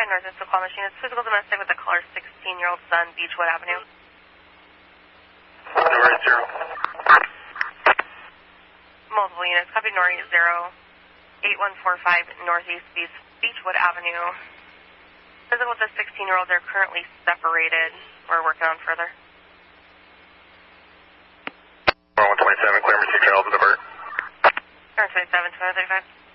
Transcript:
North Vista Call Machine. It's physical domestic with a caller 16-year-old son, Beechwood Avenue. Nori 0. Multiple units. Copy Nori 0. 8145 Northeast Beechwood Avenue. Physical with the 16-year-old. They're currently separated. We're working on further. 127, clear Mercy Trail to divert. 127, 235.